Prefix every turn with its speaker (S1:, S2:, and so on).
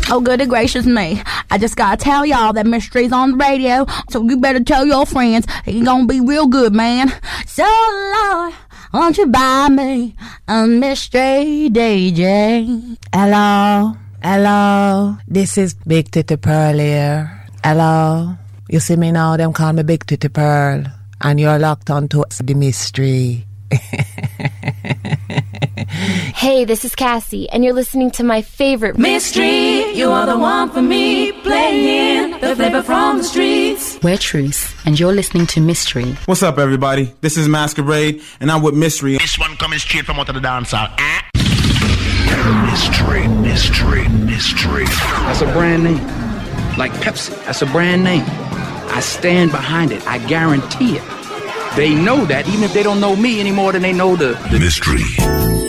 S1: Oh, goody gracious me. I just gotta tell y'all that Mystery's on the radio, so you better tell your friends. He gonna be real good, man. So, Lord, won't you buy me a Mystery DJ?
S2: Hello, this is Big Titty Pearl here. Hello, you see me now, them call me Big Titty Pearl, and you're locked onto the Mystery.
S3: Hey, this is Cassie, and you're listening to my favorite
S4: Mystery. You are the one for me, playing the flavor from the streets.
S5: We're Truce, and you're listening to Mystery.
S6: What's up, everybody? This is Masquerade, and I'm with Mystery.
S7: This one coming straight from out of the dance hall. Mystery.
S8: That's a brand name. Like Pepsi, that's a brand name. I stand behind it. I guarantee it. They know that, even if they don't know me any more than they know the
S7: Mystery.